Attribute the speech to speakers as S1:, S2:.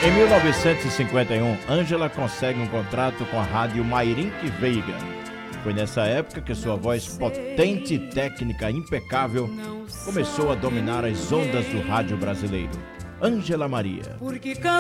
S1: Em 1951, Ângela consegue um contrato com a rádio Mairinque Veiga. Foi nessa época que sua voz potente e técnica impecável começou a dominar as ondas do rádio brasileiro. Ângela Maria.